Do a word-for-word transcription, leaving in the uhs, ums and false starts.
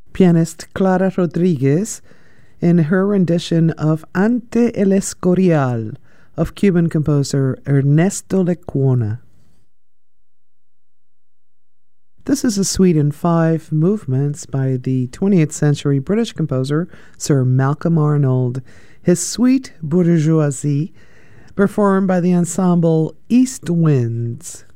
pianist Clara Rodriguez in her rendition of Ante el Escorial of Cuban composer Ernesto Lecuona. This is a suite in five movements by the twentieth century British composer Sir Malcolm Arnold. His suite Bourgeoisie, performed by the ensemble East Winds.